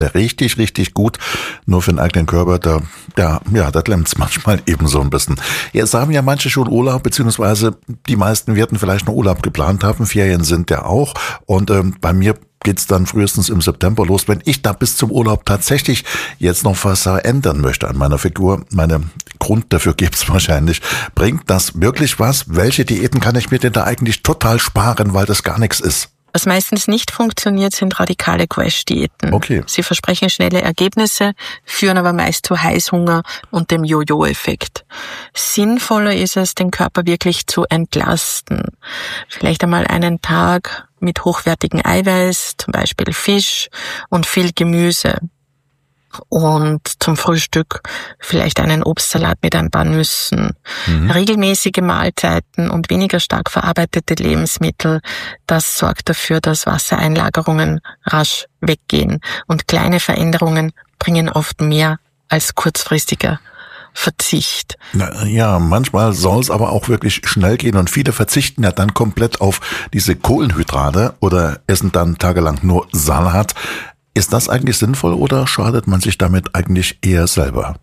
Richtig, richtig gut. Nur für den eigenen Körper, da klemmt's manchmal eben so ein bisschen. Jetzt haben ja manche schon Urlaub, beziehungsweise die meisten werden vielleicht noch Urlaub geplant haben. Ferien sind ja auch. Und bei mir geht's dann frühestens im September los. Wenn ich da bis zum Urlaub tatsächlich jetzt noch was ändern möchte an meiner Figur, Grund dafür gibt's wahrscheinlich. Bringt das wirklich was? Welche Diäten kann ich mir denn da eigentlich total sparen, weil das gar nichts ist? Was meistens nicht funktioniert, sind radikale Crash-Diäten. Okay. Sie versprechen schnelle Ergebnisse, führen aber meist zu Heißhunger und dem Jojo-Effekt. Sinnvoller ist es, den Körper wirklich zu entlasten. Vielleicht einmal einen Tag mit hochwertigem Eiweiß, zum Beispiel Fisch und viel Gemüse. Und zum Frühstück vielleicht einen Obstsalat mit ein paar Nüssen. Regelmäßige Mahlzeiten und weniger stark verarbeitete Lebensmittel, das sorgt dafür, dass Wassereinlagerungen rasch weggehen. Und kleine Veränderungen bringen oft mehr als kurzfristiger Verzicht. Ja, manchmal soll es aber auch wirklich schnell gehen und viele verzichten ja dann komplett auf diese Kohlenhydrate oder essen dann tagelang nur Salat. Ist das eigentlich sinnvoll oder schadet man sich damit eigentlich eher selber?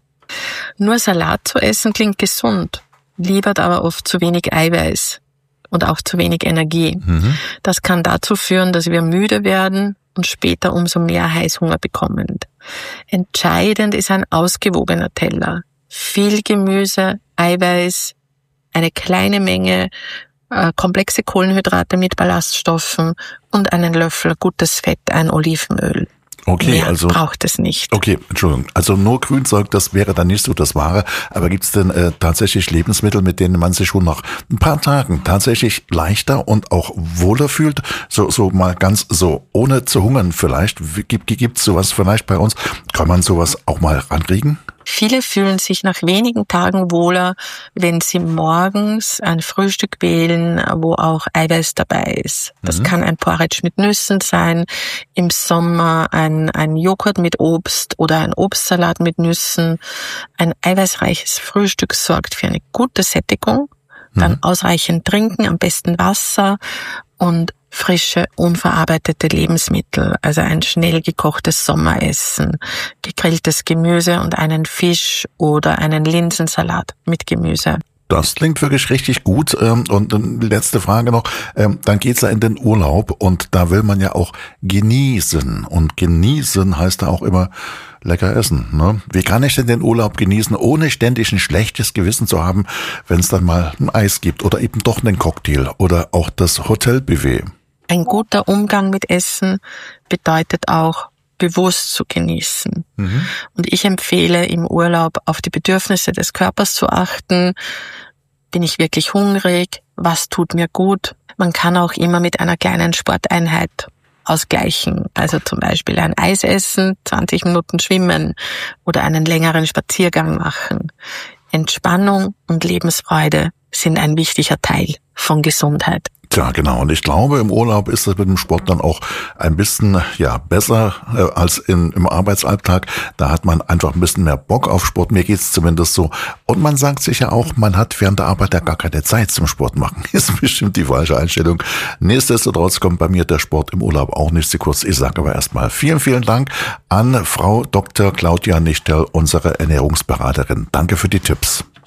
Nur Salat zu essen klingt gesund, liefert aber oft zu wenig Eiweiß und auch zu wenig Energie. Das kann dazu führen, dass wir müde werden und später umso mehr Heißhunger bekommen. Entscheidend ist ein ausgewogener Teller. Viel Gemüse, Eiweiß, eine kleine Menge komplexe Kohlenhydrate mit Ballaststoffen und einen Löffel gutes Fett, ein Olivenöl. Okay, mehr braucht es nicht. Okay, Entschuldigung. Also nur Grünzeug, das wäre dann nicht so das Wahre. Aber gibt es denn tatsächlich Lebensmittel, mit denen man sich schon nach ein paar Tagen tatsächlich leichter und auch wohler fühlt? So mal ganz so, ohne zu hungern vielleicht. Gibt's sowas vielleicht bei uns? Kann man sowas auch mal rankriegen? Viele fühlen sich nach wenigen Tagen wohler, wenn sie morgens ein Frühstück wählen, wo auch Eiweiß dabei ist. Das kann ein Porridge mit Nüssen sein, im Sommer ein Joghurt mit Obst oder ein Obstsalat mit Nüssen. Ein eiweißreiches Frühstück sorgt für eine gute Sättigung, dann ausreichend trinken, am besten Wasser und frische, unverarbeitete Lebensmittel, also ein schnell gekochtes Sommeressen, gegrilltes Gemüse und einen Fisch oder einen Linsensalat mit Gemüse. Das klingt wirklich richtig gut. Und letzte Frage noch. Dann geht's ja in den Urlaub und da will man ja auch genießen. Und genießen heißt da auch immer lecker essen. Ne? Wie kann ich denn den Urlaub genießen, ohne ständig ein schlechtes Gewissen zu haben, wenn es dann mal ein Eis gibt oder eben doch einen Cocktail oder auch das Hotelbuffet? Ein guter Umgang mit Essen bedeutet auch, bewusst zu genießen. Und ich empfehle im Urlaub auf die Bedürfnisse des Körpers zu achten. Bin ich wirklich hungrig? Was tut mir gut? Man kann auch immer mit einer kleinen Sporteinheit ausgleichen. Also zum Beispiel ein Eis essen, 20 Minuten schwimmen oder einen längeren Spaziergang machen. Entspannung und Lebensfreude sind ein wichtiger Teil von Gesundheit. Tja, genau. Und ich glaube, im Urlaub ist es mit dem Sport dann auch ein bisschen besser als im Arbeitsalltag. Da hat man einfach ein bisschen mehr Bock auf Sport. Mir geht's zumindest so. Und man sagt sich ja auch, man hat während der Arbeit ja gar keine Zeit zum Sport machen. Ist bestimmt die falsche Einstellung. Nichtsdestotrotz kommt bei mir der Sport im Urlaub auch nicht zu kurz. Ich sage aber erstmal vielen, vielen Dank an Frau Dr. Claudia Nichterl, unsere Ernährungsberaterin. Danke für die Tipps.